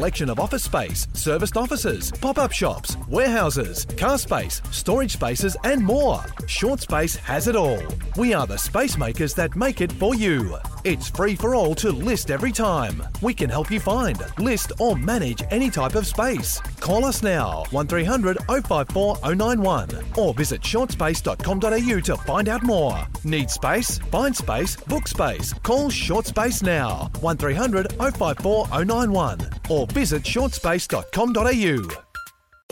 selection of office space, serviced offices, pop-up shops, warehouses, car space, storage spaces and more. Short Space has it all. We are the space makers that make it for you. It's free for all to list every time. We can help you find, list or manage any type of space. Call us now, 1300 054 091 or visit shortspace.com.au to find out more. Need space? Find space, book space. Call Short Space now, 1300 054 091 or visit shortspace.com.au.